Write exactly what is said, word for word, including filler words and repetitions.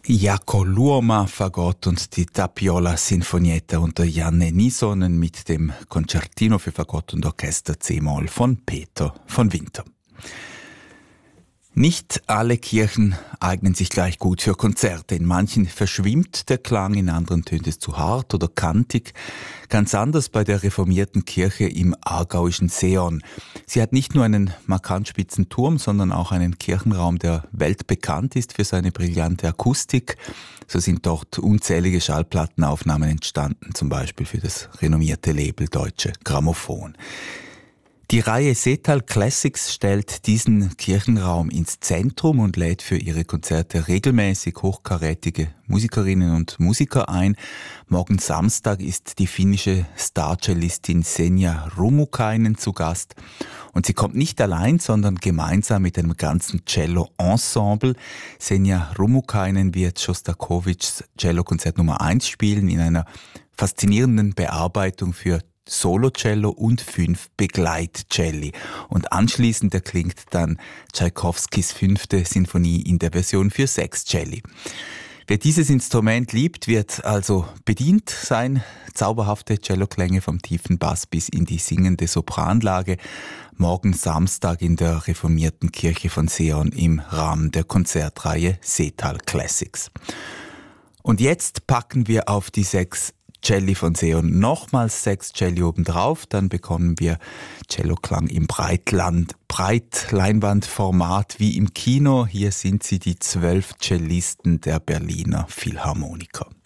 Jaakko Luoma Fagott und die Tapiola Sinfonietta unter Janne Nisonen mit dem Concertino für Fagott und Orchester C-Moll von Peter von Winter. Nicht alle Kirchen eignen sich gleich gut für Konzerte. In manchen verschwimmt der Klang, in anderen tönt es zu hart oder kantig. Ganz anders bei der reformierten Kirche im aargauischen Seeon. Sie hat nicht nur einen markant spitzen Turm, sondern auch einen Kirchenraum, der weltbekannt ist für seine brillante Akustik. So sind dort unzählige Schallplattenaufnahmen entstanden, zum Beispiel für das renommierte Label Deutsche Grammophon. Die Reihe Seetal Classics stellt diesen Kirchenraum ins Zentrum und lädt für ihre Konzerte regelmäßig hochkarätige Musikerinnen und Musiker ein. Morgen Samstag ist die finnische Star-Cellistin Senja Rummukainen zu Gast. Und sie kommt nicht allein, sondern gemeinsam mit einem ganzen Cello-Ensemble. Senja Rummukainen wird Schostakowitschs Cellokonzert Nummer eins spielen in einer faszinierenden Bearbeitung für Solo-Cello und fünf Begleitcelli. Und anschließend erklingt dann Tschaikowskis fünfte Sinfonie in der Version für sechs Celli. Wer dieses Instrument liebt, wird also bedient sein. Zauberhafte Celloklänge vom tiefen Bass bis in die singende Sopranlage. Morgen Samstag in der reformierten Kirche von Seeon im Rahmen der Konzertreihe Seetal Classics. Und jetzt packen wir auf die sechs Celli von Seeon nochmals sechs Celli obendrauf, dann bekommen wir Celloklang im Breitland, Breitleinwandformat wie im Kino. Hier sind sie die zwölf Cellisten der Berliner Philharmoniker.